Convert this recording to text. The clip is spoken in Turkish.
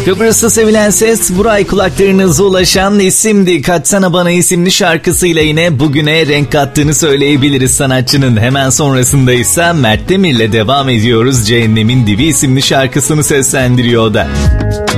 Kıbrıs'ta sevilen ses Buray kulaklarınıza ulaşan isimdi. Kaçsana Bana isimli şarkısıyla yine bugüne renk kattığını söyleyebiliriz sanatçının. Hemen sonrasında ise Mert Demir'le devam ediyoruz. Cehennemin Dibi isimli şarkısını seslendiriyor o da.